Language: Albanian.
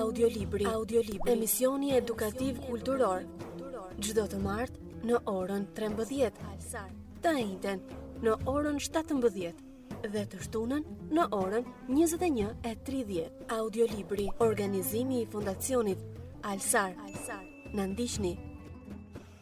Audiolibri. Emisioni edukativ kulturor. Çdo të martë në orën 13. Të njëjtën në orën 17 dhe të shtunën në orën 21:30. Audiolibri. Organizimi i Fondacionit Alsar. Na ndiqni